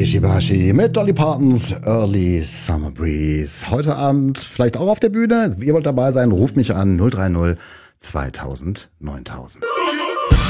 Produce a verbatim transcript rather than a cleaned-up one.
Kishibashi mit Dolly Partons Early Summer Breeze. Heute Abend vielleicht auch auf der Bühne. Ihr wollt dabei sein, ruft mich an null drei null zweitausend neuntausend.